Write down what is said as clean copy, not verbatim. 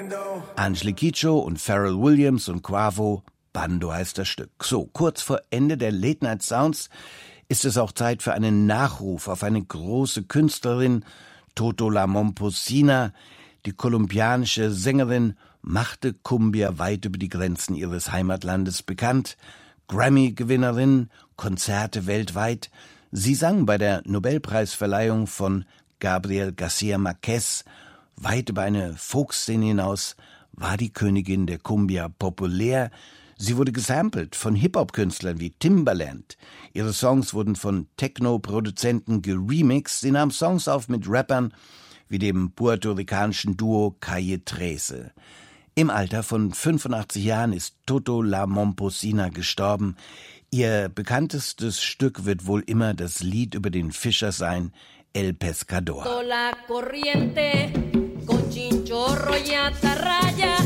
Angelique Kidjo und Pharrell Williams und Quavo, Bando heißt das Stück. So, kurz vor Ende der Late Night Sounds ist es auch Zeit für einen Nachruf auf eine große Künstlerin, Toto La Momposina. Die kolumbianische Sängerin machte Cumbia weit über die Grenzen ihres Heimatlandes bekannt. Grammy-Gewinnerin, Konzerte weltweit. Sie sang bei der Nobelpreisverleihung von Gabriel García Márquez. Weit über eine Folkszene hinaus war die Königin der Cumbia populär. Sie wurde gesampelt von Hip-Hop-Künstlern wie Timbaland. Ihre Songs wurden von Techno-Produzenten geremixed. Sie nahm Songs auf mit Rappern wie dem puerto-ricanischen Duo Calle 13. Im Alter von 85 Jahren ist Toto La Momposina gestorben. Ihr bekanntestes Stück wird wohl immer das Lied über den Fischer sein, El Pescador. La corriente con chinchorro y atarraya.